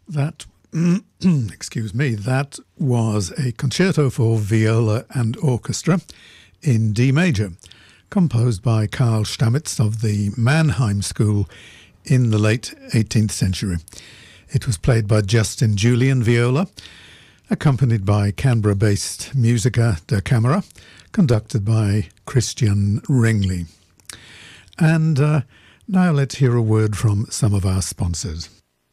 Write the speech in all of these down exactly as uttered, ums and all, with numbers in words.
That, excuse me, that was a concerto for viola and orchestra in D major, composed by Karl Stamitz of the Mannheim School in the late eighteenth century. It was played by Justin Julian viola, accompanied by Canberra-based Musica da Camera, conducted by Christian Rengley. And uh, now let's hear a word from some of our sponsors.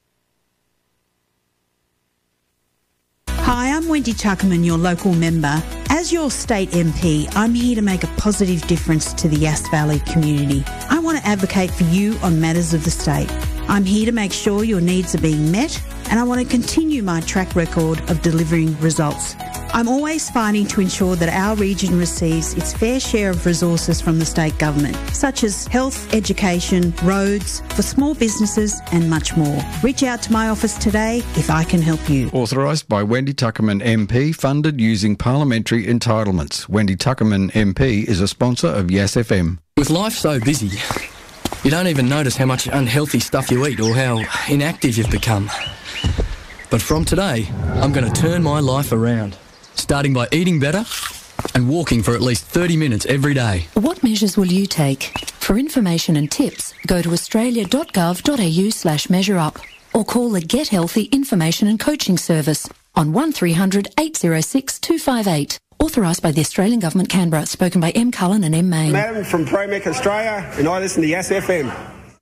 Hi, I'm Wendy Tuckerman, your local member. As your state M P, I'm here to make a positive difference to the Yass Valley community. I want to advocate for you on matters of the state. I'm here to make sure your needs are being met, and I want to continue my track record of delivering results. I'm always fighting to ensure that our region receives its fair share of resources from the state government, such as health, education, roads, for small businesses and much more. Reach out to my office today if I can help you. Authorised by Wendy Tuckerman M P, funded using parliamentary entitlements. Wendy Tuckerman M P is a sponsor of Yass F M. With life so busy, you don't even notice how much unhealthy stuff you eat or how inactive you've become. But from today, I'm going to turn my life around, starting by eating better and walking for at least thirty minutes every day. What measures will you take? For information and tips, go to australia.gov.au slash measure up or call the Get Healthy Information and Coaching Service on one three hundred eight oh six two five eight. Authorised by the Australian Government, Canberra. Spoken by M. Cullen and M. Main. Madam from ProMech Australia, and I listen to Yass F M.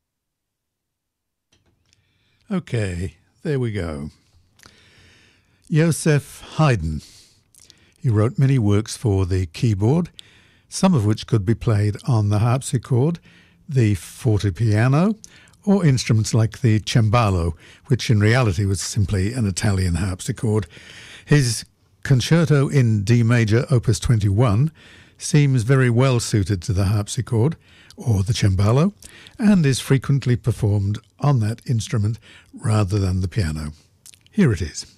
Okay, there we go. Joseph Haydn. He wrote many works for the keyboard, some of which could be played on the harpsichord, the fortepiano, or instruments like the cembalo, which in reality was simply an Italian harpsichord. His Concerto in D major, opus twenty-one, seems very well suited to the harpsichord or the cembalo and is frequently performed on that instrument rather than the piano. Here it is.